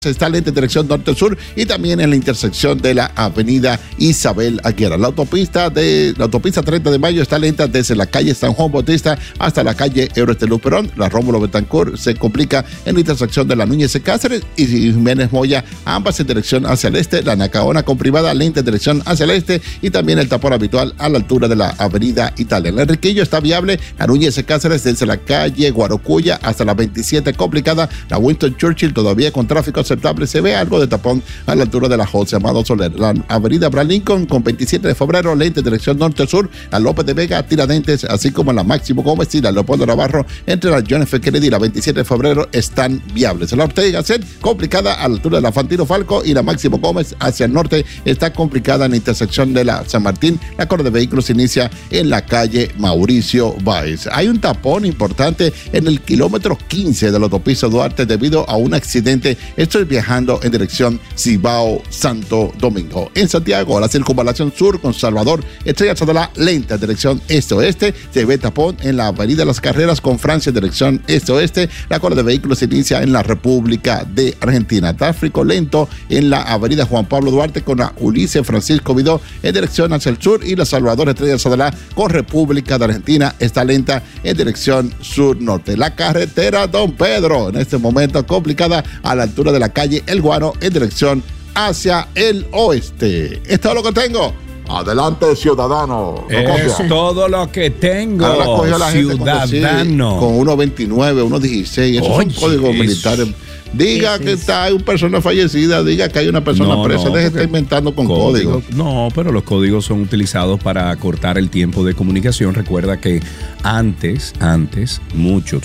Está lenta en dirección norte-sur y también en la intersección de la avenida Isabel Aguilera. La autopista 30 de mayo está lenta desde la calle San Juan Bautista hasta la calle Eureste Luperón. La Rómulo Betancourt se complica en la intersección de la Núñez de Cáceres y Jiménez Moya, ambas en dirección hacia el este. La Nacaona con privada lenta en dirección hacia el este y también el tapón habitual a la altura de la avenida Italia. El Enriquillo está viable. La Núñez de Cáceres desde la calle Guarocuya hasta la 27 complicada. La Winston Churchill todavía con tráfico aceptable. Se ve algo de tapón a la altura de la José Amado Soler. La avenida Abraham Lincoln con 27 de febrero, lenta en dirección norte-sur. La López de Vega, Tiradentes, así como la Máximo Gómez y la Leopoldo Navarro entre la John F. Kennedy y la 27 de febrero están viables. La Ortega y Gasset complicada a la altura de la Fantino Falco y la Máximo Gómez hacia el norte está complicada en la intersección de la San Martín. La corre de vehículos inicia en la calle Mauricio Báez. Hay un tapón importante en el kilómetro 15 de la autopista Duarte debido a un accidente. Estoy viajando en dirección Cibao Santo Domingo. En Santiago, la circunvalación sur con Salvador, Estrella Sadalá, lenta en dirección este-oeste. Se ve tapón en la avenida Las Carreras con Francia en dirección este-oeste. La cola de vehículos inicia en la República de Argentina. Tráfico lento en la avenida Juan Pablo Duarte con la Ulises Francisco Vidó en dirección hacia el sur y la Salvador Estrella Sadalá con República de Argentina está lenta en dirección sur-norte. La carretera Don Pedro en este momento complicada a la altura de la calle El Guano en dirección hacia el oeste. Es todo lo que tengo. Adelante, ciudadano. Es todo lo que tengo. Ahora cogió la gente ciudadano. Con 1.29, 1.16. Esos son códigos militares. Diga que hay una persona fallecida, diga que hay una persona presa, deje de estar inventando con códigos. No, pero los códigos son utilizados para acortar el tiempo de comunicación. Recuerda que antes, mucho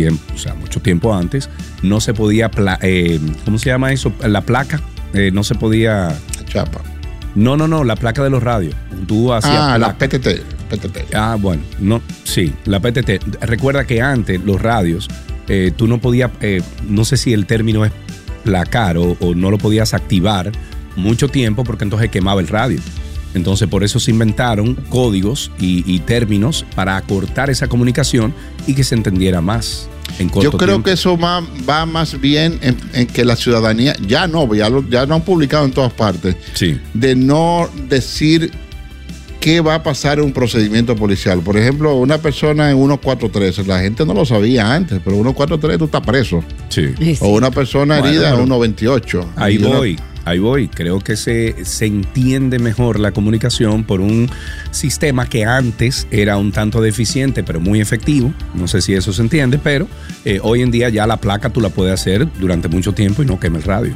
tiempo antes, no se podía, ¿cómo se llama eso? La placa, no se podía... La chapa. No, la placa de los radios. Tú hacías la PTT. Bueno, no, sí, la PTT. Recuerda que antes los radios, tú no podías, no sé si el término es placar o no lo podías activar mucho tiempo porque entonces quemaba el radio. Entonces por eso se inventaron códigos y términos para acortar esa comunicación y que se entendiera más. Yo creo que eso va más bien en que la ciudadanía, ya lo han publicado en todas partes, sí, de no decir qué va a pasar en un procedimiento policial. Por ejemplo, una persona en 143, la gente no lo sabía antes, pero 143 tú estás preso. Sí. O una persona herida en 128. Ahí voy. Creo que se entiende mejor la comunicación por un sistema que antes era un tanto deficiente, pero muy efectivo. No sé si eso se entiende, pero hoy en día ya la placa tú la puedes hacer durante mucho tiempo y no quema el radio.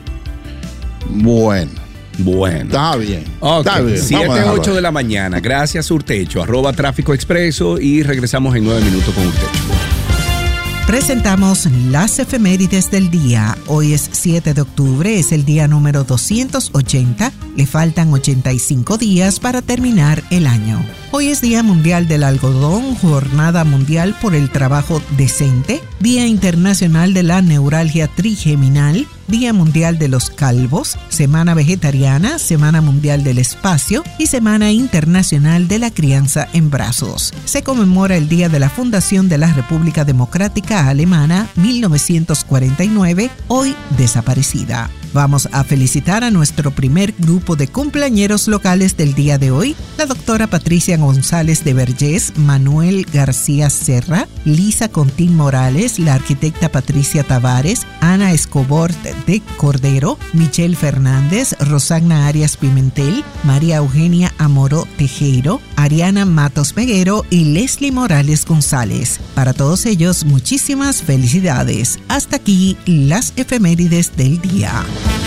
Bueno. Está bien. Okay. Está bien. 7:08 de la mañana. Gracias, Urtecho. @Tráfico Expreso y regresamos en 9 minutos con Urtecho. Presentamos las efemérides del día. Hoy es 7 de octubre, es el día número 280. Le faltan 85 días para terminar el año. Hoy es Día Mundial del Algodón, Jornada Mundial por el Trabajo Decente, Día Internacional de la Neuralgia Trigeminal, Día Mundial de los Calvos, Semana Vegetariana, Semana Mundial del Espacio y Semana Internacional de la Crianza en Brazos. Se conmemora el Día de la Fundación de la República Democrática Alemana, 1949, hoy desaparecida. Vamos a felicitar a nuestro primer grupo de cumpleañeros locales del día de hoy, la doctora Patricia González de Vergés, Manuel García Serra, Lisa Contín Morales, la arquitecta Patricia Tavares, Ana Escobar de Cordero, Michelle Fernández, Rosagna Arias Pimentel, María Eugenia Amoró Tejero, Ariana Matos Peguero y Leslie Morales González. Para todos ellos, muchísimas felicidades. Hasta aquí las efemérides del día.